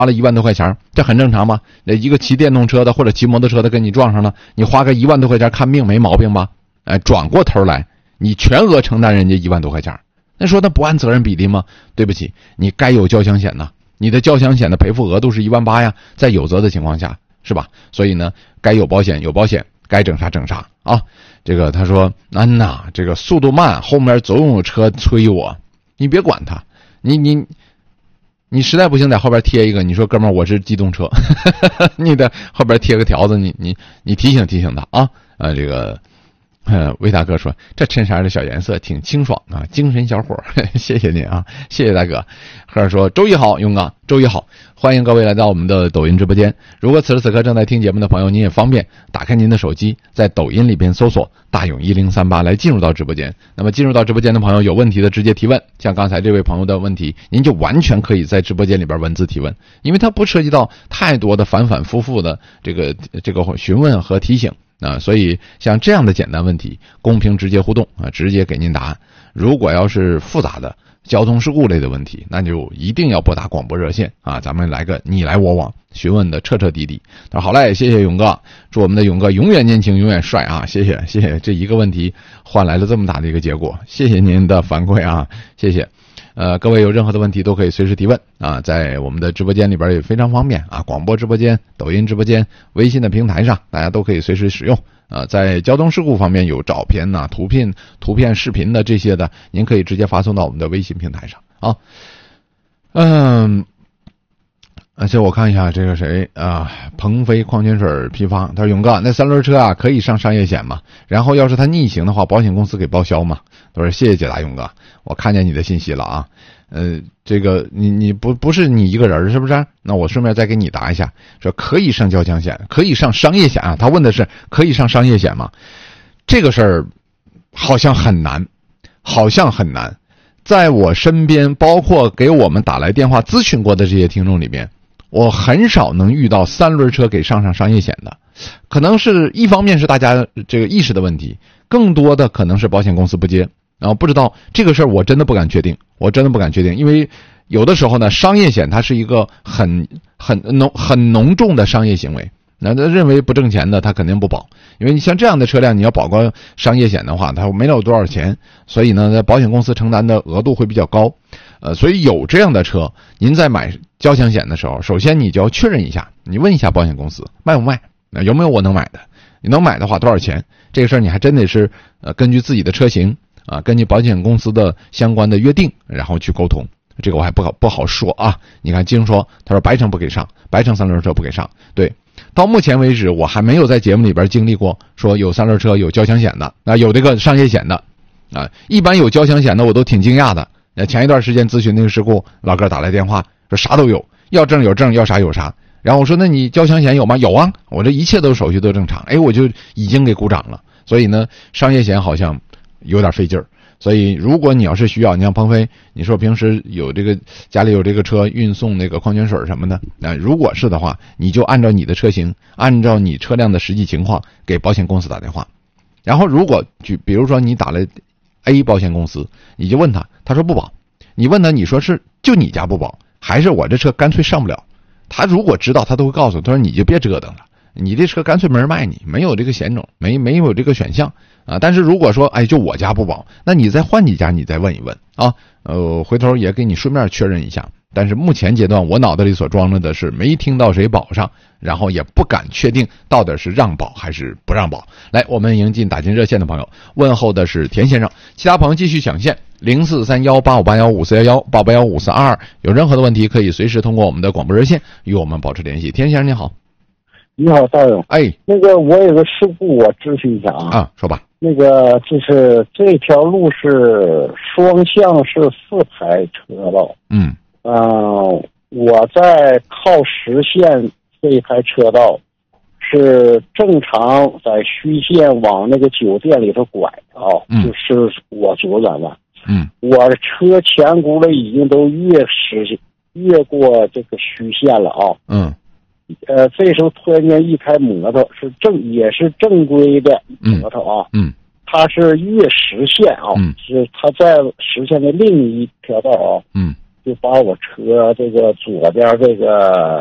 花了1万多块钱，这很正常吗？那一个骑电动车的或者骑摩托车的跟你撞上了，你花个1万多块钱看病没毛病吧？转过头来你全额承担人家1万多块钱，那说他不按责任比例吗？对不起，你该有交强险呐，你的交强险的赔付额度是1万8呀，在有责的情况下，是吧？所以呢，该有保险有保险，该整啥整啥啊。这个他说安娜，这个速度慢，后面总有车催我，你别管他，你实在不行在后边贴一个，你说哥们儿我是机动车，你在后边贴个条子，你提醒提醒他啊。这个魏大哥说这衬衫的小颜色挺清爽啊，精神小伙谢谢您啊，谢谢大哥。赫尔说周一好，勇哥周一好，欢迎各位来到我们的抖音直播间。如果此时此刻正在听节目的朋友，您也方便打开您的手机，在抖音里边搜索大勇1038来进入到直播间。那么进入到直播间的朋友，有问题的直接提问，像刚才这位朋友的问题，您就完全可以在直播间里边文字提问，因为它不涉及到太多的反反复复的这个询问和提醒啊，所以像这样的简单问题，公平直接互动啊，直接给您答案。如果要是复杂的交通事故类的问题，那就一定要拨打广播热线啊，咱们来个你来我往，询问的彻彻底底。他说好嘞，谢谢勇哥，祝我们的勇哥永远年轻永远帅啊，谢谢谢谢，这一个问题换来了这么大的一个结果，谢谢您的反馈啊，谢谢。各位有任何的问题都可以随时提问啊，在我们的直播间里边也非常方便啊，广播直播间、抖音直播间、微信的平台上，大家都可以随时使用啊。在交通事故方面有照片呐、图片、视频的这些的，您可以直接发送到我们的微信平台上啊。而且我看一下这个谁啊，鹏飞矿泉水批发，他说勇哥，那3轮车啊可以上商业险吗？然后要是他逆行的话，保险公司给报销吗？他说谢谢解答勇哥，我看见你的信息了啊。这个你不是你一个人是不是？那我顺便再给你答一下，说可以上交强险，可以上商业险啊。他问的是可以上商业险吗？这个事儿好像很难，在我身边，包括给我们打来电话咨询过的这些听众里面，我很少能遇到3轮车给上商业险的。可能是一方面是大家这个意识的问题，更多的可能是保险公司不接。然后不知道这个事儿，我真的不敢确定，因为有的时候呢，商业险它是一个很浓重的商业行为，那他认为不挣钱的他肯定不保，因为你像这样的车辆，你要保个商业险的话，它没有多少钱，所以呢，保险公司承担的额度会比较高，所以有这样的车，您在买交强险的时候，首先你就要确认一下，你问一下保险公司卖不卖，有没有我能买的，你能买的话多少钱，这个事儿你还真得是根据自己的车型啊，根据保险公司的相关的约定，然后去沟通。这个我还不好说啊。你看金说，他说白城不给上，白城3轮车不给上。对，到目前为止我还没有在节目里边经历过说有3轮车有交强险的啊，有这个商业险的啊。一般有交强险的我都挺惊讶的。前一段时间咨询那个事故，老哥打来电话说啥都有，要证有证，要啥有啥。然后我说那你交强险有吗？有啊，我这一切都手续都正常。我就已经给鼓掌了。所以呢，商业险好像有点费劲儿，所以如果你要是需要，你像鹏飞，你说平时有这个家里有这个车运送那个矿泉水什么的，如果是的话，你就按照你的车型，按照你车辆的实际情况给保险公司打电话。然后如果比如说你打了 A 保险公司，你就问他，他说不保，你问他，你说是就你家不保，还是我这车干脆上不了？他如果知道，他都会告诉他说你就别折腾了，你这车干脆没人卖你，没有这个险种，没有这个选项啊。但是如果说就我家不保，那你再换几家，你再问一问啊。回头也给你顺便确认一下。但是目前阶段我脑袋里所装着的是没听到谁保上，然后也不敢确定到底是让保还是不让保。来，我们迎进打进热线的朋友，问候的是田先生，其他朋友继续抢线043185815411881542，有任何的问题可以随时通过我们的广播热线与我们保持联系。田先生你好。 你好，大勇。那个我有个事故，我咨询一下啊。 说吧。 那个就是这条路是双向是4排车道。我在靠实线这一排车道是正常在虚线往那个酒店里头拐啊，就是我900万。我的车前轱辘已经都越过这个虚线了啊。这时候突然间一台摩托也是正规的摩托啊。它是越实线啊，是它在实线的另一条道啊。 就把我车这个左边这个